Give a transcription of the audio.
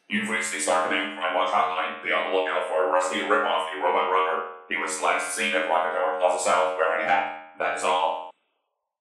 You've reached the Starconnect Crime Watch hotline. Be on the lookout for Rusty Ripoff, the robot runner. He was last seen at Rockefeller Plaza South wearing a hat. That is all.